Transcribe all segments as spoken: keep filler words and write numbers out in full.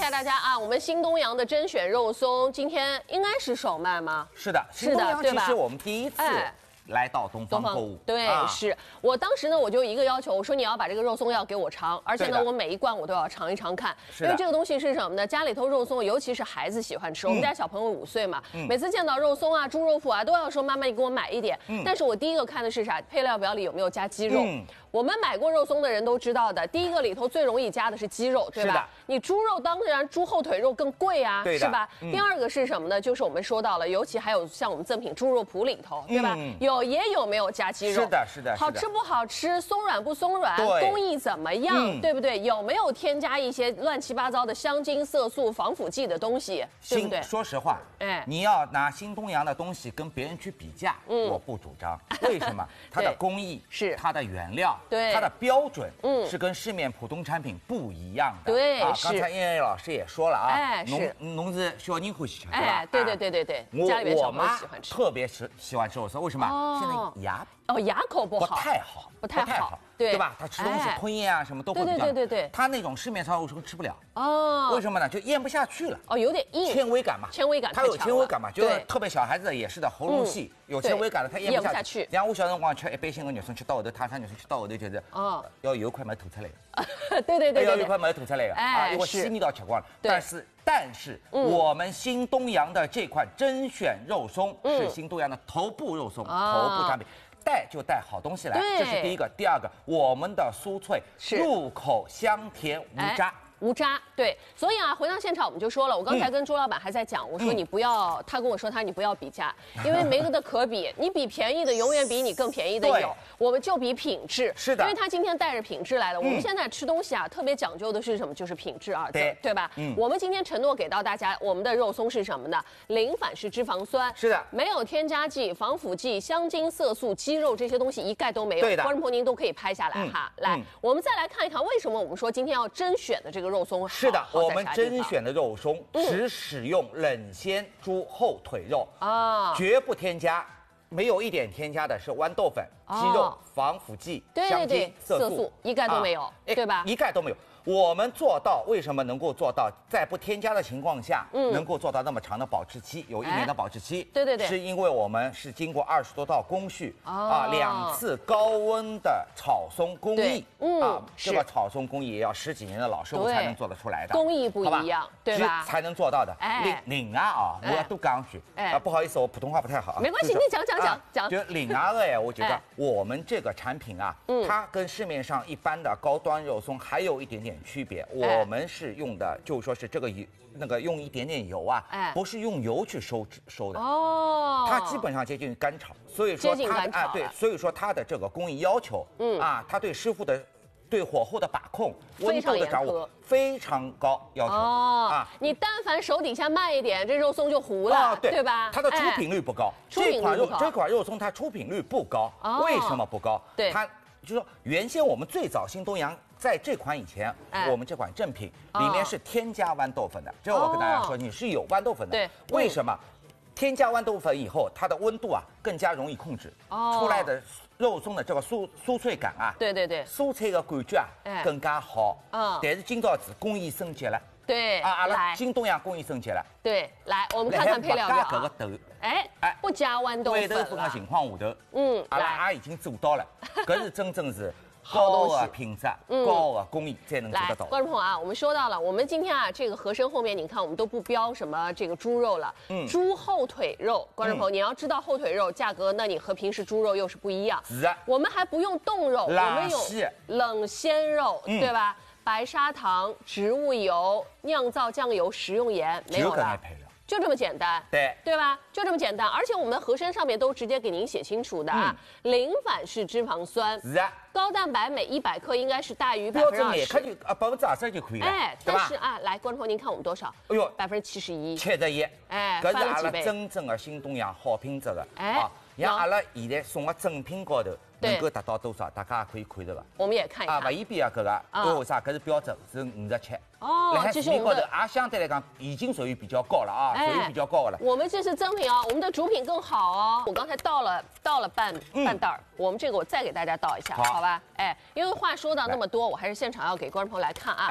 下大家啊，我们新东阳的甄选肉松今天应该是首卖吗？ 是的， 是的， 新东阳对吧？ 其实我们第一次。哎 来到东方购物， 对，啊、是我当时呢，我就一个要求，我说你要把这个肉松要给我尝，而且呢，我每一罐我都要尝一尝看，因为这个东西是什么呢？家里头肉松，尤其是孩子喜欢吃，嗯、我们家小朋友五岁嘛，嗯、每次见到肉松啊、猪肉脯啊，都要说妈妈你给我买一点。嗯、但是我第一个看的是啥？配料表里有没有加鸡肉？嗯、我们买过肉松的人都知道的，第一个里头最容易加的是鸡肉，对吧？你猪肉当然猪后腿肉更贵啊，是吧？嗯、第二个是什么呢？就是我们说到了，尤其还有像我们赠品猪肉脯里头，对吧？嗯、有也有没有？ 加鸡肉是的，是的， 好吃不好吃，松软不松软，工艺怎么样，嗯、对不对？有没有添加一些乱七八糟的香精、色素、防腐剂的东西，对不对？ 说实话，哎，你要拿新东阳的东西跟别人去比价，嗯、我不主张。为什么？它的工艺是它的原料， 对它的标准，嗯，是跟市面普通产品不一样的。 对， 啊，刚才燕燕老师也说了啊， 哎， 农农是小人欢喜吃， 哎，对对对对对， 我家里面小朋友喜欢吃，特别喜喜欢吃肉松，为什么？现在牙。 哦，牙口不好， 不太好， 不太好，对对吧？他吃东西吞咽啊，什么都会比较。 对对对对对， 他那种市面上肉松吃不了哦， 为什么呢？就咽不下去了。 哦，有点硬， 纤维感嘛， 纤维感， 它有纤维感嘛，就是特别小孩子也是的，喉咙细，有纤维感的，他咽不下去。然后我小辰光吃一般性的肉松，吃到后头，泰山肉松吃到后头就是哦，要有一块没吐出来的。 对对对， 要有一块没吐出来的啊，因为细腻到吃光了。但是但是我们新东阳的这款甄选肉松是新东阳的头部肉松，头部产品。 带就带好东西来，这是第一个。第二个，我们的酥脆，入口香甜无渣。 无渣，对，所以啊，回到现场我们就说了，我刚才跟周老板还在讲，我说你不要，他跟我说他你不要比价，因为没得可比，你比便宜的永远比你更便宜的有，我们就比品质， 是的， 因为他今天带着品质来了。我们现在吃东西啊，特别讲究的是什么？就是品质二字，对吧？嗯，我们今天承诺给到大家，我们的肉松是什么呢？零反式脂肪酸， 是的， 没有添加剂、防腐剂、香精、色素、鸡肉这些东西一概都没有。 对的， 观众朋友您都可以拍下来哈。来，我们再来看一看为什么我们说今天要甄选的这个肉松是的。 我们甄选的肉松只使用冷鲜猪后腿肉啊，绝不添加，没有一点添加的是豌豆粉、鸡肉、防腐剂、香精、色素， 一概都没有，对吧？ 一概都没有。 我们做到，为什么能够做到在不添加的情况下，嗯，能够做到那么长的保质期，有一年的保质期？ 对对对， 是因为我们是经过二十多道工序啊，两次高温的炒松工艺，嗯啊，这个炒松工艺也要十几年的老师傅才能做得出来的， 工艺不一样，对吧？ 才能做到的。另另外啊，我要多讲句啊，不好意思，我普通话不太好啊， 没关系，你讲讲讲讲。 就另外的哎，我觉得我们这个产品啊，它跟市面上一般的高端肉松还有一点点区别，我。 我们是用的，就说是这个油，那个用一点点油啊，哎，不是用油去收收的哦，它基本上接近干炒，所以说它的啊对，所以说它的这个工艺要求，嗯啊，它对师傅的对火候的把控、温度的掌握非常高要求哦啊，你但凡手底下慢一点，这肉松就糊了，对吧？ 它的出品率不高，这款肉这款肉松它出品率不高，为什么不高？对，它就是说原先我们最早新东阳。 在这款以前，哎、我们这款正品里面是添加豌豆粉的。这、哦、我跟大家说，你是有豌豆粉的。对，为什么？添加豌豆粉以后，它的温度啊更加容易控制，哦、出来的肉松的这个酥酥脆感啊， 对对对， 酥脆的感觉啊、哎、更加好。嗯，但是今朝子工艺升级了。 对， 啊，阿拉新东阳工艺升级了。 对，来我们看看配料表。 这个豆， 哎哎，不加豌豆粉。 豌豆粉的情况下头，嗯，阿拉也已经做到了，搿是真正是。 高的品质，高的工艺才能做得到。 观众朋友啊，我们说到了，我们今天啊，这个盒身后面，你看我们都不标什么这个猪肉了，嗯，猪后腿肉。观众朋友，你要知道后腿肉价格，那你和平时猪肉又是不一样。 是啊， 我们还不用冻肉，我们有冷鲜肉，对吧？白砂糖、植物油、酿造酱油、食用盐，没有了。 就这么简单， 对对吧？就这么简单，而且我们的盒身上面都直接给您写清楚的啊，嗯、零反式脂肪酸， 是啊， 高蛋白每一百克应该是大于百分之二十， 标准就啊百分之二十就可以了， 哎，但是啊，来，观众朋友您看我们多少？哎呦，百分之七十一， 七十一， 哎， 搿是阿拉真正的新东阳好品质的，哎，啊，像阿拉现在送的赠品高头。 能够达到多少？大家也可以看着个。 我们也看一看。 啊，不一边啊，搿个，因为为啥？搿是标准是五十七。 哦，这是我们的。 也相对来讲已经属于比较高了啊，属于比较高了。 我们这是赠品啊，我们的主品更好哦。我刚才倒了倒了半半袋儿，我们这个我再给大家倒一下，好吧？哎，因为话说到那么多，我还是现场要给观众朋友来看啊。哎，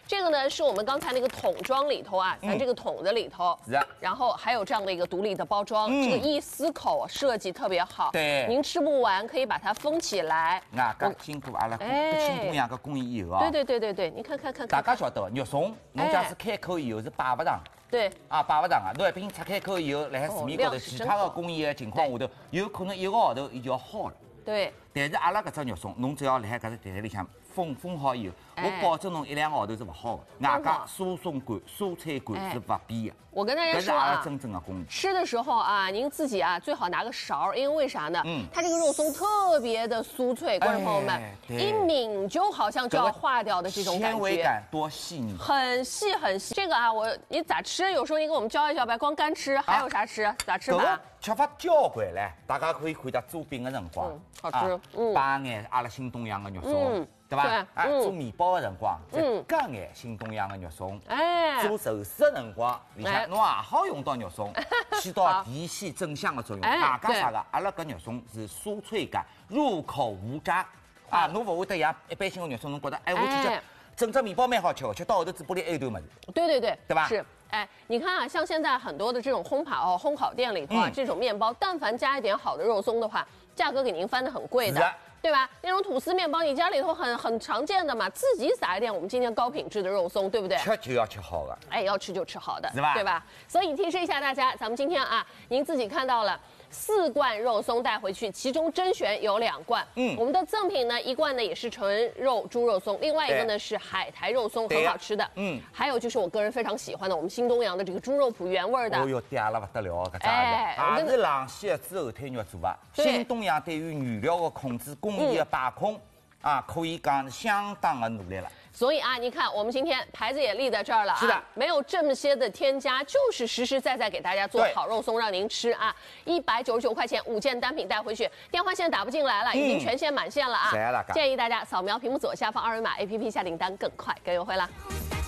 这个呢是我们刚才那个桶装里头啊，咱这个桶的里头， 是啊， 然后还有这样的一个独立的包装，这个一丝口设计特别好， 对， 您吃不完可以把它封起来。 啊，搿经过阿拉新东阳个工艺以后啊， 对对对对对，你看看看， 大家晓得肉松，侬假使开口以后是摆不上。 对啊，摆不上啊！侬一瓶拆开口以后，辣海市面高头其他的工艺的情况下头，有可能一个号头伊就要好了。 对。 但是阿拉搿只肉松，侬只要辣海搿只袋里向封封好以后，我保证侬一两个号头是勿好的。外加输送感、蔬菜感是勿变的。 我跟大家说啊， 搿是阿拉真正的工艺。 吃的时候啊，您自己啊最好拿个勺，因为为啥呢？嗯，它这个肉松特别的酥脆，观众朋友们，一抿就好像就要化掉的这种感觉。 纤维感多细腻， 很细很细。这个啊，我你咋吃？有时候你给我们教一教呗，光干吃还有啥吃？咋吃法？ 吃法交关唻，大家可以看到做饼的辰光， 好吃，嗯， 摆眼阿拉新东阳的肉松。对吧？哎，做面包的辰光，再加眼新东阳的肉松。哎，做寿司的辰光，里向侬也好用到肉松，起到提鲜增香的作用。外加啥个？阿拉搿肉松是酥脆感，入口无渣。啊，侬勿会得像一般性的肉松，侬觉得哎，我去吃整只面包蛮好吃的，吃到后头嘴巴里还有堆物事。 对对对， 对吧？ 是。哎，你看啊，像现在很多的这种烘烤、烘烤店里头啊，这种面包，但凡加一点好的肉松的话，价格给您翻得很贵的。对吧？那种吐司面包，你家里头很很常见的嘛，自己撒一点我们今天高品质的肉松，对不对？ 吃就要吃好的， 哎，要吃就吃好的， 是吧？ 对吧？所以提示一下大家，咱们今天啊，您自己看到了四罐肉松带回去，其中甄选有两罐，嗯，我们的赠品呢，一罐呢也是纯肉猪肉松，另外一个呢是海苔肉松，很好吃的，嗯，还有就是我个人非常喜欢的，我们新东阳的这个猪肉脯原味的， 哦哟，嗲了不得了，搿家子，也是冷鲜的猪后腿肉做的。新东阳对于原料的控制、工艺的把控。啊，可以讲相当的努力了。 所以啊，你看我们今天牌子也立在这儿了啊， 是的， 没有这么些的添加，就是实实在在给大家做好肉松让您吃啊，一百九十九块钱五件单品带回去，电话线打不进来了，已经全线满线了啊，建议大家扫描屏幕左下方二维码 A P P 下订单更快更优惠了。